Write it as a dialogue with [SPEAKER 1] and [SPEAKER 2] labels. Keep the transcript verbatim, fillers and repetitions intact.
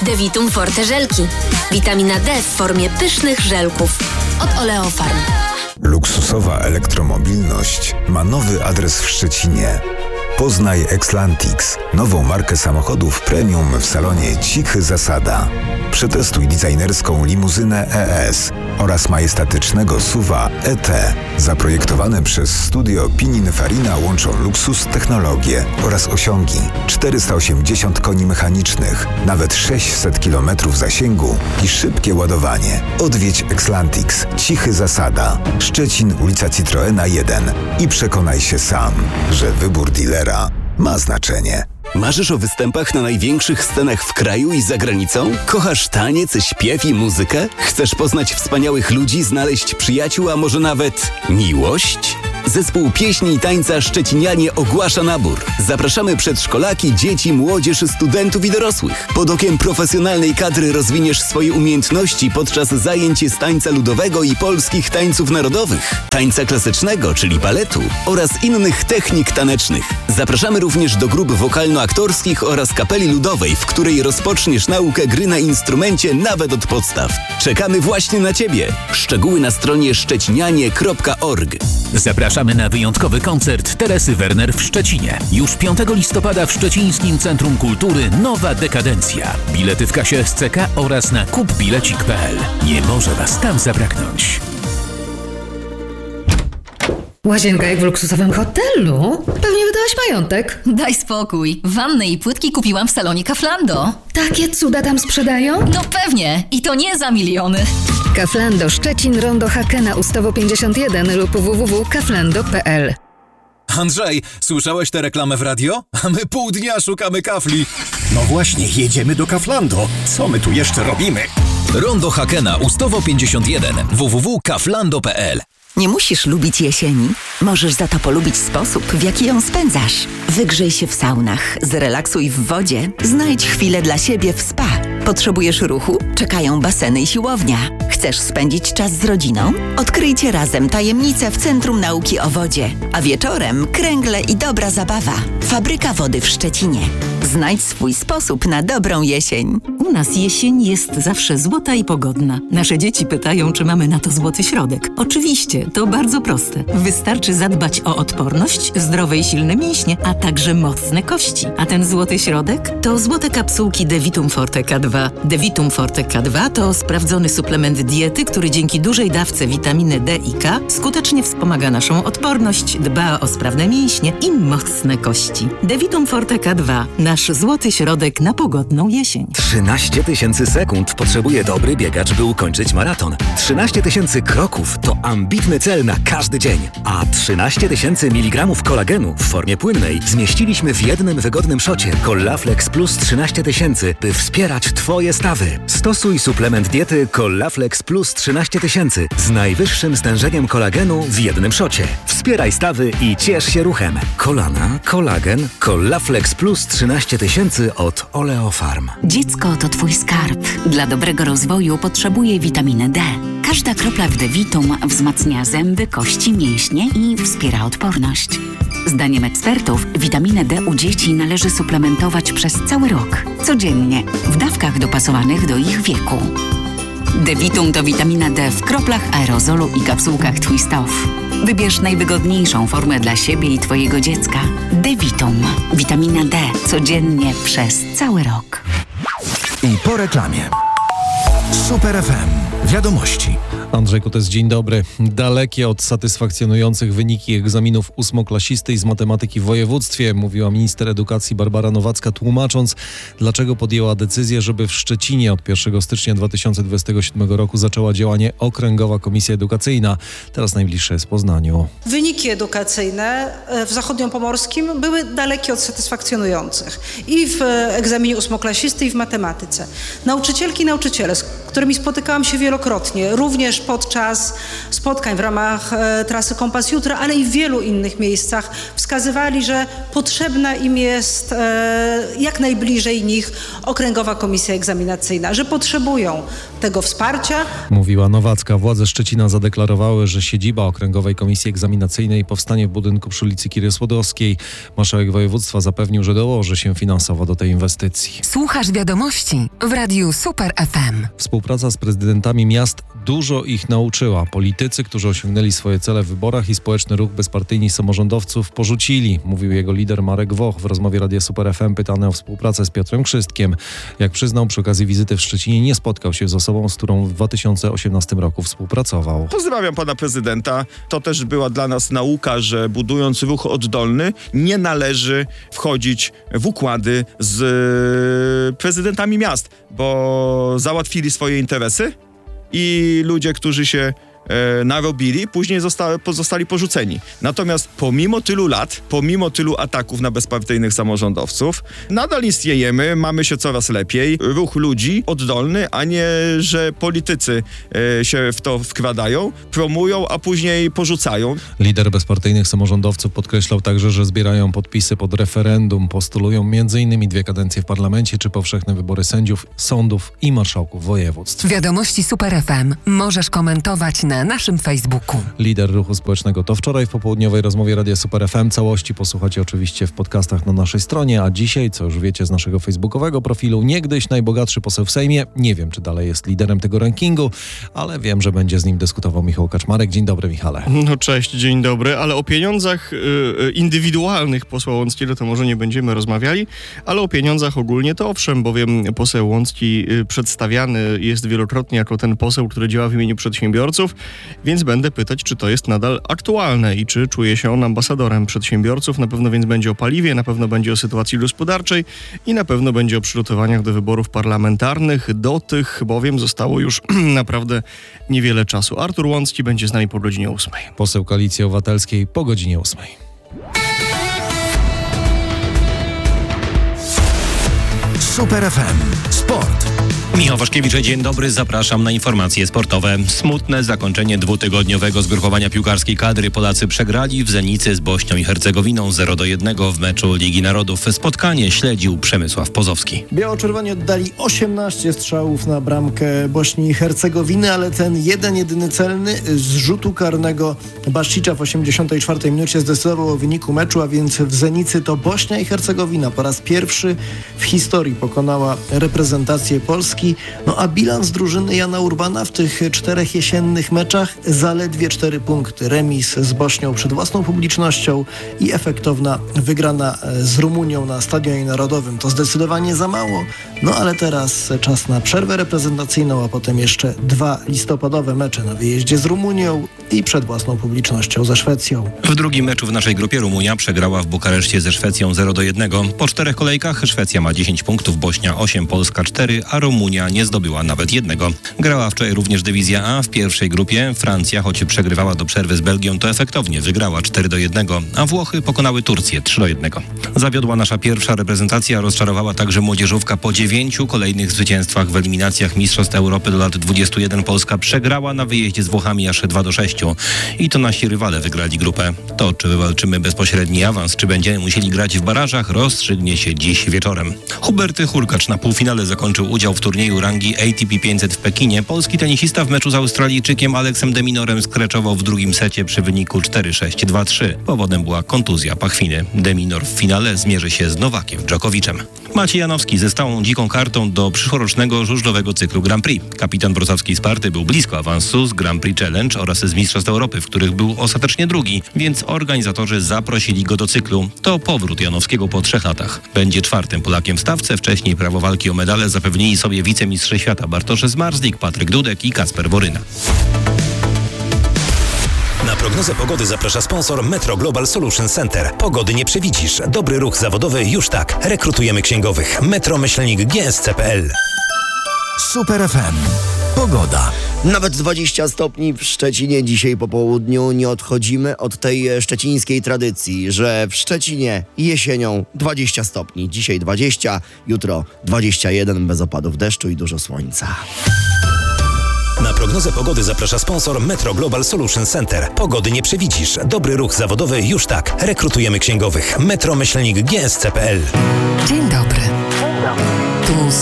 [SPEAKER 1] Devitum Forte żelki. Witamina D w formie pysznych żelków. Od Oleofarm.
[SPEAKER 2] Luksusowa elektromobilność ma nowy adres w Szczecinie. Poznaj Xlantix, nową markę samochodów premium w salonie Cichy Zasada. Przetestuj designerską limuzynę E S oraz majestatycznego suwa E T. Zaprojektowane przez studio Pininfarina łączą luksus, technologię oraz osiągi. czterysta osiemdziesiąt koni mechanicznych, nawet sześćset kilometrów zasięgu i szybkie ładowanie. Odwiedź Xlantix, Cichy Zasada, Szczecin, ulica Citroena jeden i przekonaj się sam, że wybór dealera ma znaczenie.
[SPEAKER 3] Marzysz o występach na największych scenach w kraju i za granicą? Kochasz taniec, śpiew i muzykę? Chcesz poznać wspaniałych ludzi, znaleźć przyjaciół, a może nawet miłość? Zespół Pieśni i Tańca Szczecinianie ogłasza nabór. Zapraszamy przedszkolaki, dzieci, młodzież, studentów i dorosłych. Pod okiem profesjonalnej kadry rozwiniesz swoje umiejętności podczas zajęć z tańca ludowego i polskich tańców narodowych, tańca klasycznego, czyli baletu oraz innych technik tanecznych. Zapraszamy również do grup wokalno-aktorskich oraz kapeli ludowej, w której rozpoczniesz naukę gry na instrumencie nawet od podstaw. Czekamy właśnie na Ciebie. Szczegóły na stronie szczecinianie kropka org.
[SPEAKER 4] Zapraszamy na wyjątkowy koncert Teresy Werner w Szczecinie. Już piątego listopada w Szczecińskim Centrum Kultury Nowa Dekadencja. Bilety w kasie S C K oraz na kupbilecik kropka p l. Nie może Was tam zabraknąć.
[SPEAKER 5] Łazienka jak w luksusowym hotelu? Pewnie wydałaś majątek.
[SPEAKER 6] Daj spokój. Wannę i płytki kupiłam w salonie Kauflando.
[SPEAKER 5] Takie cuda tam sprzedają?
[SPEAKER 6] No pewnie. I to nie za miliony.
[SPEAKER 5] Kauflando Szczecin, Rondo Hakena, Ustawo pięćdziesiąt jeden lub w w w kropka kauflando kropka p l.
[SPEAKER 7] Andrzej, słyszałeś tę reklamę w radio? A my pół dnia szukamy kafli.
[SPEAKER 8] No właśnie, jedziemy do Kauflando. Co my tu jeszcze robimy?
[SPEAKER 7] Rondo Hakena, Ustawo pięćdziesiąt jeden, w w w kropka kauflando kropka p l.
[SPEAKER 9] Nie musisz lubić jesieni. Możesz za to polubić sposób, w jaki ją spędzasz. Wygrzej się w saunach, zrelaksuj w wodzie, znajdź chwilę dla siebie w spa. Potrzebujesz ruchu? Czekają baseny i siłownia. Chcesz spędzić czas z rodziną? Odkryjcie razem tajemnice w Centrum Nauki o Wodzie. A wieczorem kręgle i dobra zabawa. Fabryka Wody w Szczecinie. Znajdź swój sposób na dobrą jesień.
[SPEAKER 10] U nas jesień jest zawsze złota i pogodna. Nasze dzieci pytają, czy mamy na to złoty środek. Oczywiście, to bardzo proste. Wystarczy zadbać o odporność, zdrowe i silne mięśnie, a także mocne kości. A ten złoty środek to złote kapsułki Devitum Forte K dwa. Devitum Forte K dwa to sprawdzony suplement diety, który dzięki dużej dawce witaminy D i K skutecznie wspomaga naszą odporność, dba o sprawne mięśnie i mocne kości. Devitum Forte K dwa. Nasz złoty środek na pogodną jesień.
[SPEAKER 11] trzynaście tysięcy sekund potrzebuje dobry biegacz, by ukończyć maraton. trzynaście tysięcy kroków to ambitny cel na każdy dzień. A trzynaście tysięcy miligramów kolagenu w formie płynnej zmieściliśmy w jednym wygodnym szocie Collaflex Plus trzynaście tysięcy, by wspierać Twoje stawy. Stosuj suplement diety Collaflex Plus trzynaście tysięcy z najwyższym stężeniem kolagenu w jednym szocie. Wspieraj stawy i ciesz się ruchem. Kolana, kolagen, Collaflex Plus trzynaście tysięcy od Oleofarm.
[SPEAKER 9] Dziecko to Twój skarb. Dla dobrego rozwoju potrzebuje witaminy D. Każda kropla w Devitum wzmacnia zęby, kości, mięśnie i wspiera odporność. Zdaniem ekspertów witaminę D u dzieci należy suplementować przez cały rok, codziennie, w dawkach dopasowanych do ich wieku. Devitum to witamina D w kroplach aerozolu i kapsułkach Twist Off. Wybierz najwygodniejszą formę dla siebie i Twojego dziecka. Devitum. Witamina D codziennie przez cały rok.
[SPEAKER 12] I po reklamie. Super F M. Wiadomości.
[SPEAKER 13] Andrzej Kutes, dzień dobry. Dalekie od satysfakcjonujących wyniki egzaminów ósmoklasisty i z matematyki w województwie, mówiła minister edukacji Barbara Nowacka, tłumacząc, dlaczego podjęła decyzję, żeby w Szczecinie od pierwszego stycznia dwa tysiące dwudziestego siódmego roku zaczęła działanie Okręgowa Komisja Edukacyjna. Teraz najbliższe jest w Poznaniu.
[SPEAKER 14] Wyniki edukacyjne w zachodniopomorskim były dalekie od satysfakcjonujących. I w egzaminie ósmoklasisty, i w matematyce. Nauczycielki i nauczyciele, z którymi spotykałam się wielokrotnie, również również podczas spotkań w ramach e, trasy Kompas Jutra, ale i w wielu innych miejscach wskazywali, że potrzebna im jest e, jak najbliżej nich Okręgowa Komisja Egzaminacyjna, że potrzebują tego wsparcia.
[SPEAKER 13] Mówiła Nowacka. Władze Szczecina zadeklarowały, że siedziba Okręgowej Komisji Egzaminacyjnej powstanie w budynku przy ulicy Kiry Słodowskiej. Marszałek województwa zapewnił, że dołoży się finansowo do tej inwestycji.
[SPEAKER 15] Słuchasz wiadomości w Radiu Super F M.
[SPEAKER 13] Współpraca z prezydentami miast dużo ich nauczyła. Politycy, którzy osiągnęli swoje cele w wyborach i społeczny ruch bezpartyjni samorządowców porzucili, mówił jego lider Marek Woch w rozmowie Radia Super F M pytany o współpracę z Piotrem Krzystkiem. Jak przyznał, przy okazji wizyty w Szczecinie nie spotkał się z osobą, z którą w dwa tysiące osiemnastym roku współpracował.
[SPEAKER 16] Pozdrawiam pana prezydenta. To też była dla nas nauka, że budując ruch oddolny nie należy wchodzić w układy z prezydentami miast, bo załatwili swoje interesy i ludzie, którzy się e, narobili, później zosta- pozostali porzuceni. Natomiast pomimo tylu lat, pomimo tylu ataków na bezpartyjnych samorządowców, nadal istniejemy, mamy się coraz lepiej. Ruch ludzi oddolny, a nie, że politycy e, się w to wkradają, promują, a później porzucają.
[SPEAKER 13] Lider bezpartyjnych samorządowców podkreślał także, że zbierają podpisy pod referendum, postulują między innymi dwie kadencje w parlamencie czy powszechne wybory sędziów, sądów i marszałków województw.
[SPEAKER 15] Wiadomości Super F M możesz komentować na naszym Facebooku.
[SPEAKER 13] Lider ruchu społecznego to wczoraj w popołudniowej rozmowie Radia Super F M. Całości posłuchacie oczywiście w podcastach na naszej stronie, a dzisiaj, co już wiecie z naszego facebookowego profilu, niegdyś najbogatszy poseł w Sejmie. Nie wiem, czy dalej jest liderem tego rankingu, ale wiem, że będzie z nim dyskutował Michał Kaczmarek. Dzień dobry, Michale.
[SPEAKER 17] No cześć, dzień dobry, ale o pieniądzach y, indywidualnych posła Łąckiego to może nie będziemy rozmawiali, ale o pieniądzach ogólnie to owszem, bowiem poseł Łącki y, przedstawiany jest wielokrotnie jako ten poseł, który działa w imieniu przedsiębiorców, więc będę pytać, czy to jest nadal aktualne i czy czuje się on ambasadorem przedsiębiorców. Na pewno więc będzie o paliwie, na pewno będzie o sytuacji gospodarczej i na pewno będzie o przygotowaniach do wyborów parlamentarnych. Do tych bowiem zostało już naprawdę niewiele czasu. Artur Łącki będzie z nami po godzinie ósmej.
[SPEAKER 13] Poseł Koalicji Obywatelskiej po godzinie ósmej.
[SPEAKER 12] Super F M. Sport.
[SPEAKER 18] Michał Waszkiewicz, dzień dobry, zapraszam na informacje sportowe. Smutne zakończenie dwutygodniowego zgrupowania piłkarskiej kadry. Polacy przegrali w Zenicy z Bośnią i Hercegowiną zero do jednego w meczu Ligi Narodów. Spotkanie śledził Przemysław Pozowski.
[SPEAKER 19] Biało-czerwoni oddali osiemnaście strzałów na bramkę Bośni i Hercegowiny, ale ten jeden, jedyny celny z rzutu karnego Baszicza w osiemdziesiątej czwartej minucie zdecydował o wyniku meczu, a więc w Zenicy to Bośnia i Hercegowina po raz pierwszy w historii pokonała reprezentację Polski. No a bilans drużyny Jana Urbana w tych czterech jesiennych meczach zaledwie cztery punkty. Remis z Bośnią przed własną publicznością i efektowna wygrana z Rumunią na Stadionie Narodowym. To zdecydowanie za mało, no ale teraz czas na przerwę reprezentacyjną, a potem jeszcze dwa listopadowe mecze na wyjeździe z Rumunią i przed własną publicznością ze Szwecją.
[SPEAKER 18] W drugim meczu w naszej grupie Rumunia przegrała w Bukareszcie ze Szwecją zero do jednego. Po czterech kolejkach Szwecja ma dziesięć punktów, Bośnia osiem, Polska cztery, a Rumunia nie zdobyła nawet jednego. Grała wczoraj również dywizja A w pierwszej grupie. Francja, choć przegrywała do przerwy z Belgią, to efektownie wygrała cztery do jednego, a Włochy pokonały Turcję trzy do jednego. Zawiodła nasza pierwsza reprezentacja, rozczarowała także młodzieżówka. Po dziewięciu kolejnych zwycięstwach w eliminacjach Mistrzostw Europy do lat dwudziestu jeden Polska przegrała na wyjeździe z Włochami aż dwa do sześciu. I to nasi rywale wygrali grupę. To, czy wywalczymy bezpośredni awans, czy będziemy musieli grać w barażach, rozstrzygnie się dziś wieczorem. Hubert Hurkacz na półfinale zakończył udział w turnieju rangi A T P pięćset w Pekinie. Polski tenisista w meczu z Australijczykiem Aleksem de Minorem skreczował w drugim secie przy wyniku cztery sześć dwa trzy. Powodem była kontuzja pachwiny. De Minor w finale zmierzy się z Nowakiem Dżokowiczem. Maciej Janowski ze stałą dziką kartą do przyszłorocznego żużlowego cyklu Grand Prix. Kapitan wrocławskiej Sparty był blisko awansu z Grand Prix Challenge oraz z Mistrzostw Europy, w których był ostatecznie drugi, więc organizatorzy zaprosili go do cyklu. To powrót Janowskiego po trzech latach. Będzie czwartym Polakiem w stawce. Wcześniej prawo walki o medale zapewnili sobie wicemistrze świata Bartosz Zmarzlik, Patryk Dudek i Kacper Woryna.
[SPEAKER 20] Na prognozę pogody zaprasza sponsor Metro Global Solution Center. Pogody nie przewidzisz. Dobry ruch zawodowy już tak. Rekrutujemy księgowych. Metro Myślnik G S C kropka P L.
[SPEAKER 12] Super F M. Pogoda.
[SPEAKER 21] Nawet dwadzieścia stopni w Szczecinie dzisiaj po południu. Nie odchodzimy od tej szczecińskiej tradycji, że w Szczecinie jesienią dwadzieścia stopni. Dzisiaj dwadzieścia, jutro dwadzieścia jeden bez opadów deszczu i dużo słońca.
[SPEAKER 20] Na prognozę prognozę pogody zaprasza sponsor Metro Global Solution Center. Pogody nie przewidzisz. Dobry ruch zawodowy już tak. Rekrutujemy księgowych. Metro Myślnik G S C kropka P L.
[SPEAKER 15] Dzień dobry. Tu